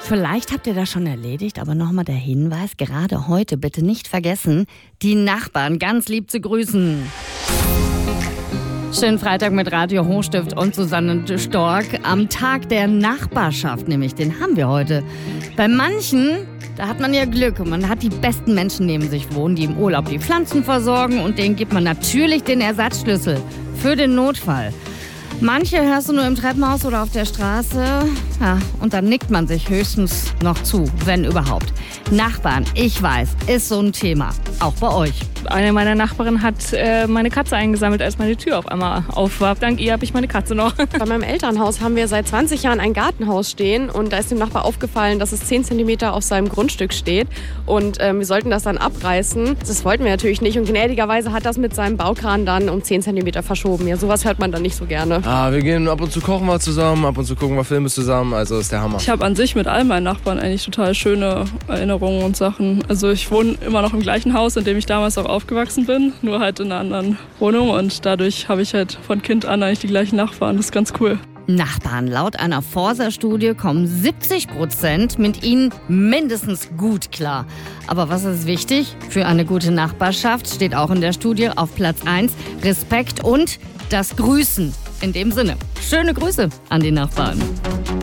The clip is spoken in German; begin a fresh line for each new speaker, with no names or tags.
Vielleicht habt ihr das schon erledigt, aber nochmal der Hinweis, gerade heute bitte nicht vergessen, die Nachbarn ganz lieb zu grüßen. Schönen Freitag mit Radio Hochstift und Susanne Stork. Am Tag der Nachbarschaft nämlich, den haben wir heute. Bei manchen, da hat man ja Glück und man hat die besten Menschen neben sich wohnen, die im Urlaub die Pflanzen versorgen und denen gibt man natürlich den Ersatzschlüssel für den Notfall. Manche hörst du nur im Treppenhaus oder auf der Straße. Ja, und dann nickt man sich höchstens noch zu, wenn überhaupt. Nachbarn, ich weiß, ist so ein Thema. Auch bei euch.
Eine meiner Nachbarinnen hat meine Katze eingesammelt, als meine Tür auf einmal auf war. Dank ihr habe ich meine Katze noch.
Bei meinem Elternhaus haben wir seit 20 Jahren ein Gartenhaus stehen und da ist dem Nachbar aufgefallen, dass es 10 cm auf seinem Grundstück steht und wir sollten das dann abreißen. Das wollten wir natürlich nicht und gnädigerweise hat das mit seinem Baukran dann um 10 cm verschoben. Ja, sowas hört man dann nicht so gerne.
Wir gehen ab und zu kochen wir zusammen, ab und zu gucken wir Filme zusammen, also ist der Hammer.
Ich habe an sich mit all meinen Nachbarn eigentlich total schöne Erinnerungen und Sachen. Also ich wohne immer noch im gleichen Haus, in dem ich damals auch aufgewachsen bin, nur halt in einer anderen Wohnung und dadurch habe ich halt von Kind an eigentlich die gleichen Nachbarn. Das ist ganz cool.
Nachbarn, laut einer Forsa-Studie kommen 70% mit ihnen mindestens gut klar. Aber was ist wichtig? Für eine gute Nachbarschaft steht auch in der Studie auf Platz 1 Respekt und das Grüßen. In dem Sinne, schöne Grüße an die Nachbarn.